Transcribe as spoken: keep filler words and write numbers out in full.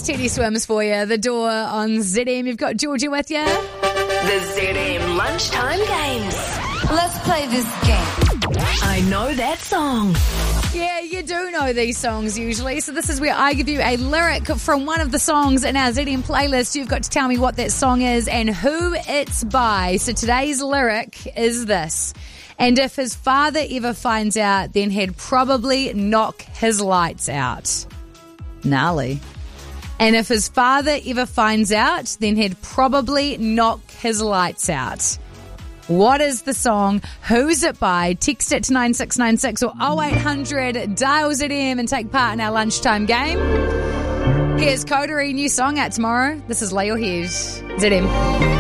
Teddy Swims for you. The Door on Z M. You've got Georgia with you. The Z M Lunchtime Games. Let's play this game. I know that song. Yeah, you do know these songs usually. So this is where I give you a lyric from one of the songs in our Z M playlist. You've got to tell me what that song is and who it's by. So today's lyric is this. And if his father ever finds out, then he'd probably knock his lights out. Gnarly. And if his father ever finds out, then he'd probably knock his lights out. What is the song? Who's it by? Text it to nine six nine six or oh eight hundred dial Z M and take part in our lunchtime game. Here's Coterie, new song out tomorrow. This is Lay Your Head. Z M.